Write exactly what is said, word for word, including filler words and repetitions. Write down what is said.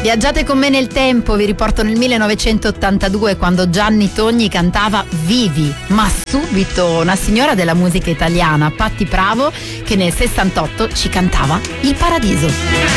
Viaggiate con me nel tempo, vi riporto nel millenovecentottantadue quando Gianni Togni cantava Vivi, ma subito una signora della musica italiana, Patti Pravo, che nel sessantotto ci cantava Il Paradiso.